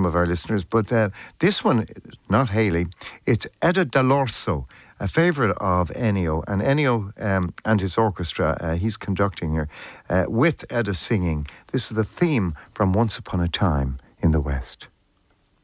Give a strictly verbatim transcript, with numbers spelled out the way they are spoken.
some of our listeners, but uh, this one, not Haley, it's Edda Dall'Orso, a favourite of Ennio, and Ennio um, and his orchestra, uh, he's conducting here, uh, with Edda singing. This is the theme from Once Upon a Time in the West.